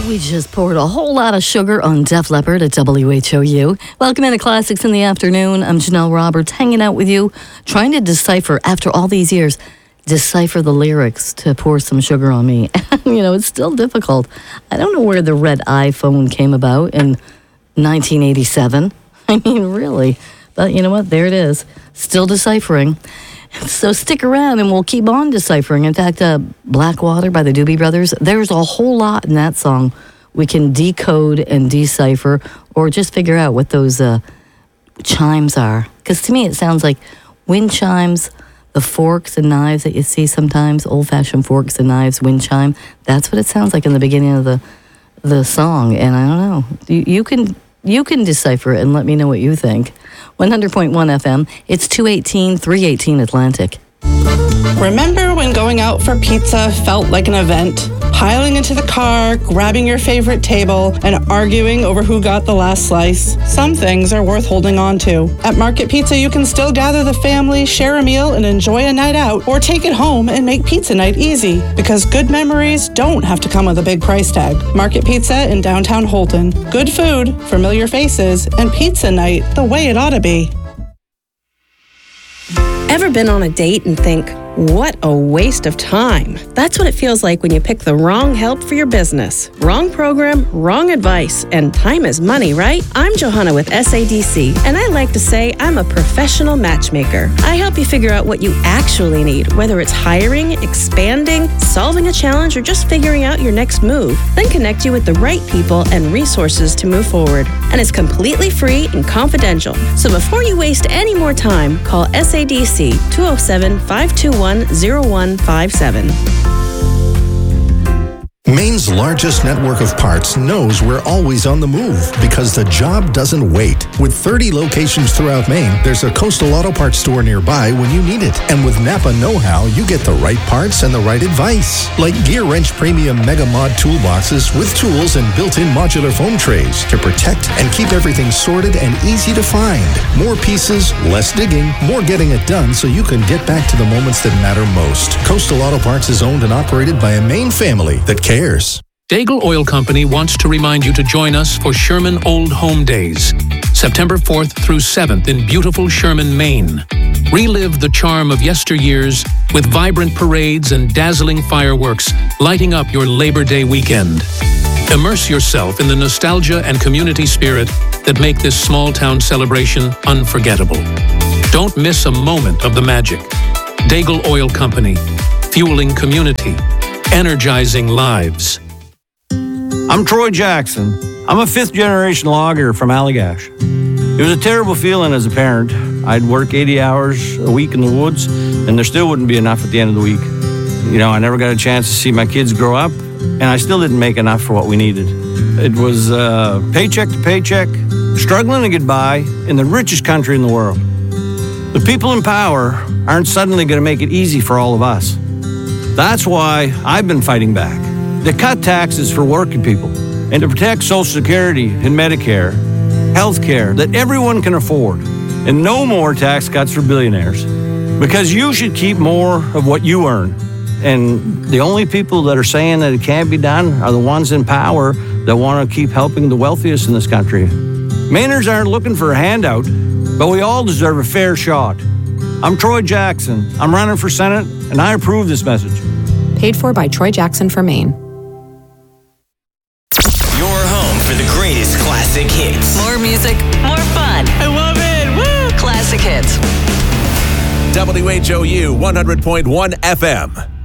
We just poured a whole lot of sugar on Def Leppard at WHOU. Welcome into Classics in the Afternoon. I'm Janelle Roberts, hanging out with you, trying to decipher, after all these years, decipher the lyrics to Pour Some Sugar on Me. It's still difficult. I don't know where the red iPhone came about in 1987. Really. But you know what? There it is. Still deciphering. So stick around and we'll keep on deciphering. In fact, Blackwater by the Doobie Brothers, there's a whole lot in that song we can decode and decipher or just figure out what those chimes are. Because to me it sounds like wind chimes, the forks and knives that you see sometimes, old-fashioned forks and knives, wind chime. That's what it sounds like in the beginning of the song. And I don't know. You can decipher it and let me know what you think. 100.1 FM. It's 218, 318 Atlantic. Remember when going out for pizza felt like an event? Piling into the car, grabbing your favorite table, and arguing over who got the last slice? Some things are worth holding on to. At Market Pizza, you can still gather the family, share a meal, and enjoy a night out, or take it home and make pizza night easy. Because good memories don't have to come with a big price tag. Market Pizza in downtown Holton. Good food, familiar faces, and pizza night the way it ought to be. Ever been on a date and think, what a waste of time? That's what it feels like when you pick the wrong help for your business. Wrong program, wrong advice, and time is money, right? I'm Johanna with SADC, and I like to say I'm a professional matchmaker. I help you figure out what you actually need, whether it's hiring, expanding, solving a challenge, or just figuring out your next move. Then connect you with the right people and resources to move forward. And it's completely free and confidential. So before you waste any more time, call SADC 207-521-0157. Maine's largest network of parts knows we're always on the move because the job doesn't wait. With 30 locations throughout Maine, there's a Coastal Auto Parts store nearby when you need it. And with Napa Know-How, you get the right parts and the right advice. Like Gear Wrench Premium Mega Mod toolboxes with tools and built-in modular foam trays to protect and keep everything sorted and easy to find. More pieces, less digging, more getting it done so you can get back to the moments that matter most. Coastal Auto Parts is owned and operated by a Maine family that cares. Daigle Oil Company wants to remind you to join us for Sherman Old Home Days, September 4th through 7th in beautiful Sherman, Maine. Relive the charm of yesteryears with vibrant parades and dazzling fireworks lighting up your Labor Day weekend. Immerse yourself in the nostalgia and community spirit that make this small-town celebration unforgettable. Don't miss a moment of the magic. Daigle Oil Company, fueling community, energizing lives. I'm Troy Jackson. I'm a fifth-generation logger from Allagash. It was a terrible feeling as a parent. I'd work 80 hours a week in the woods, and there still wouldn't be enough at the end of the week. I never got a chance to see my kids grow up, and I still didn't make enough for what we needed. It was paycheck to paycheck, struggling to get by in the richest country in the world. The people in power aren't suddenly going to make it easy for all of us. That's why I've been fighting back. To cut taxes for working people and to protect Social Security and Medicare, health care that everyone can afford, and no more tax cuts for billionaires. Because you should keep more of what you earn. And the only people that are saying that it can't be done are the ones in power that want to keep helping the wealthiest in this country. Mainers aren't looking for a handout, but we all deserve a fair shot. I'm Troy Jackson. I'm running for Senate, and I approve this message. Paid for by Troy Jackson for Maine. Your home for the greatest classic hits. More music, more fun. I love it. Woo! Classic hits. WHOU 100.1 FM.